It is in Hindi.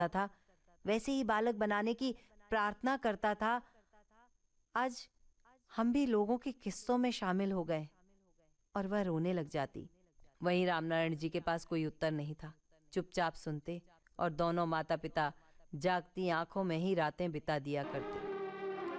था, वैसे ही बालक बनाने की प्रार्थना करता था। आज हम भी लोगों के किस्सों में शामिल हो गए। और वह रोने लग जाती। वहीं रामनारायण जी के पास कोई उत्तर नहीं था। चुपचाप सुनते और दोनों माता पिता जागती आंखों में ही रातें बिता दिया करते।